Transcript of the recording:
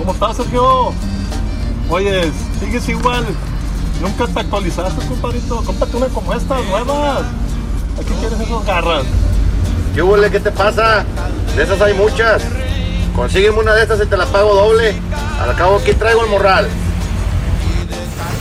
¿Cómo estás, Sergio? Oye, sigues igual. Nunca te actualizaste, compadrito. Cómprate una como estas, nuevas. Aquí quieres esas garras. ¿Qué huele? ¿Qué te pasa? De esas hay muchas. Consígueme una de estas y te la pago doble. Al cabo aquí traigo el morral.